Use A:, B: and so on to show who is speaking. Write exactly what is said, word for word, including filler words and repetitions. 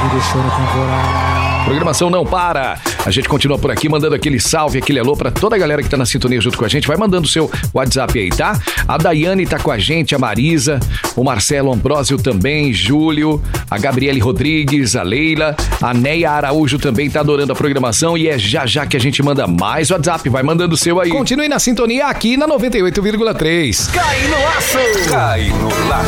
A: me deixou temporada.
B: Programação não para. A gente continua por aqui, mandando aquele salve, aquele alô pra toda a galera que tá na sintonia junto com a gente. Vai mandando o seu WhatsApp aí, tá? A Daiane tá com a gente, a Marisa, o Marcelo Ambrósio também, Júlio, a Gabriele Rodrigues, a Leila, a Neia Araújo também tá adorando a programação e é já já que a gente manda mais WhatsApp. Vai mandando o seu aí. Continue na sintonia aqui na noventa e oito vírgula três.
C: Cai no laço! Cai no laço!